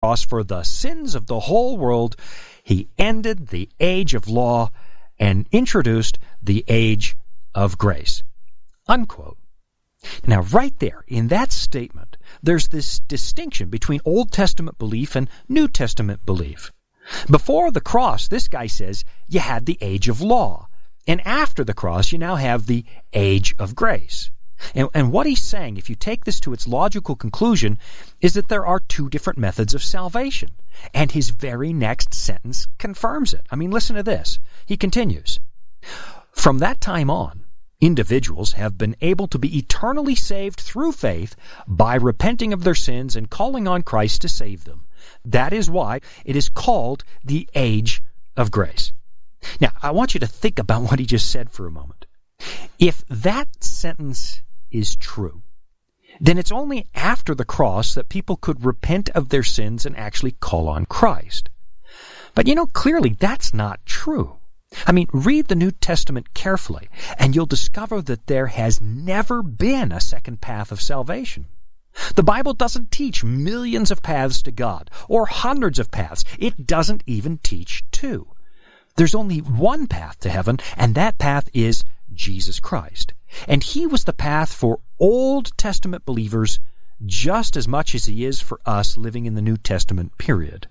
cross for the sins of the whole world, he ended the age of law and introduced the age of grace. Unquote. Now, right there, in that statement, there's this distinction between Old Testament belief and New Testament belief. Before the cross, this guy says, you had the age of law. And after the cross, you now have the age of grace. And what he's saying, if you take this to its logical conclusion, is that there are two different methods of salvation. And his very next sentence confirms it. I mean, listen to this. He continues, "From that time on, individuals have been able to be eternally saved through faith by repenting of their sins and calling on Christ to save them. That is why it is called the age of grace." Now, I want you to think about what he just said for a moment. If that sentence is true, then it's only after the cross that people could repent of their sins and actually call on Christ. But clearly that's not true. I mean, read the New Testament carefully, and you'll discover that there has never been a second path of salvation. The Bible doesn't teach millions of paths to God, or hundreds of paths. It doesn't even teach two. There's only one path to heaven, and that path is Jesus Christ. And he was the path for Old Testament believers just as much as he is for us living in the New Testament period.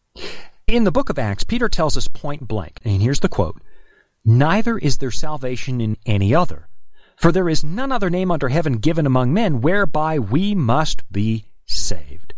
In the book of Acts, Peter tells us point blank, and here's the quote, "Neither is there salvation in any other, for there is none other name under heaven given among men whereby we must be saved."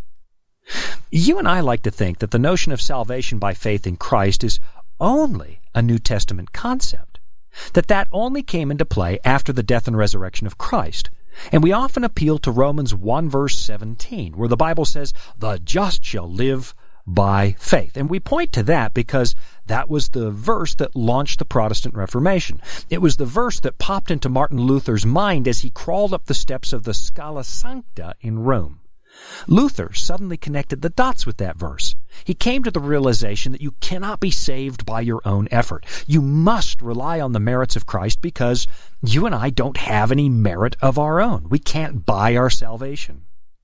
You and I like to think that the notion of salvation by faith in Christ is only a New Testament concept, that only came into play after the death and resurrection of Christ. And we often appeal to Romans 1 verse 17, where the Bible says, "The just shall live by faith." And we point to that because that was the verse that launched the Protestant Reformation. It was the verse that popped into Martin Luther's mind as he crawled up the steps of the Scala Sancta in Rome. Luther suddenly connected the dots with that verse. He came to the realization that you cannot be saved by your own effort. You must rely on the merits of Christ because you and I don't have any merit of our own. We can't buy our salvation.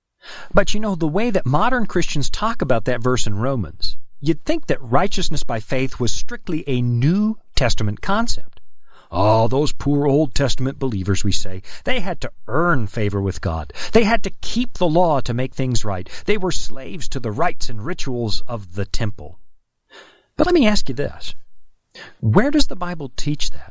But the way that modern Christians talk about that verse in Romans, you'd think that righteousness by faith was strictly a New Testament concept. Oh, those poor Old Testament believers, we say, they had to earn favor with God. They had to keep the law to make things right. They were slaves to the rites and rituals of the temple. But let me ask you this. Where does the Bible teach that?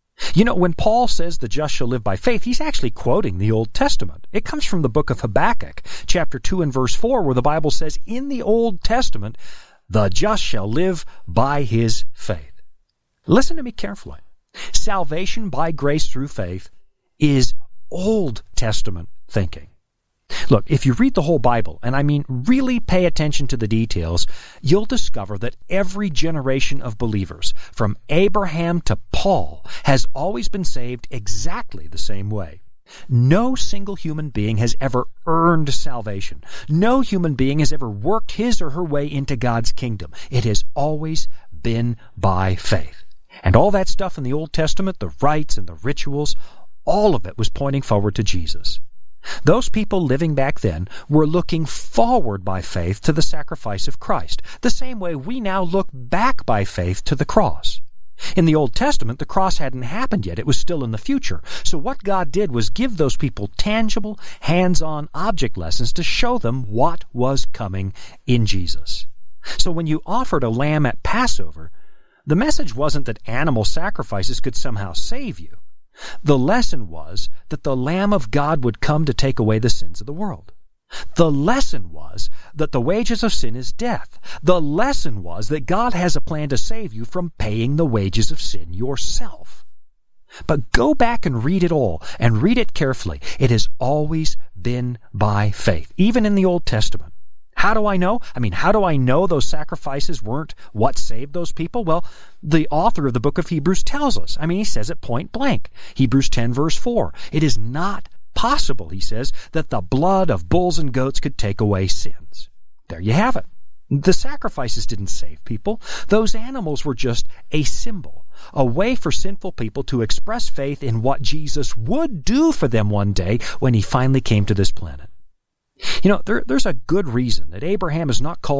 When Paul says the just shall live by faith, he's actually quoting the Old Testament. It comes from the book of Habakkuk, chapter 2 and verse 4, where the Bible says, in the Old Testament, the just shall live by his faith. Listen to me carefully. Salvation by grace through faith is Old Testament thinking. Look, if you read the whole Bible, and I mean really pay attention to the details, you'll discover that every generation of believers, from Abraham to Paul, has always been saved exactly the same way. No single human being has ever earned salvation. No human being has ever worked his or her way into God's kingdom. It has always been by faith. And all that stuff in the Old Testament, the rites and the rituals, all of it was pointing forward to Jesus. Those people living back then were looking forward by faith to the sacrifice of Christ, the same way we now look back by faith to the cross. In the Old Testament, the cross hadn't happened yet. It was still in the future. So what God did was give those people tangible, hands-on object lessons to show them what was coming in Jesus. So when you offered a lamb at Passover, the message wasn't that animal sacrifices could somehow save you. The lesson was that the Lamb of God would come to take away the sins of the world. The lesson was that the wages of sin is death. The lesson was that God has a plan to save you from paying the wages of sin yourself. But go back and read it all, and read it carefully. It has always been by faith, even in the Old Testament. How do I know? How do I know those sacrifices weren't what saved those people? Well, the author of the book of Hebrews tells us. He says it point blank. Hebrews 10 verse 4. It is not possible, he says, that the blood of bulls and goats could take away sins. There you have it. The sacrifices didn't save people. Those animals were just a symbol, a way for sinful people to express faith in what Jesus would do for them one day when he finally came to this planet. There's a good reason that Abraham is not called